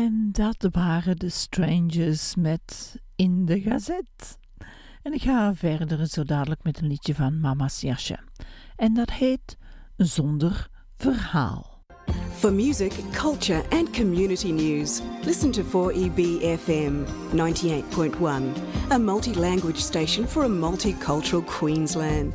En dat waren de Strangers met In de Gazette. En ik ga verder zo dadelijk met een liedje van Mama's Jasje. En dat heet Zonder Verhaal. For music, culture and community news, listen to 4EB FM 98.1, a multi-language station for a multicultural Queensland.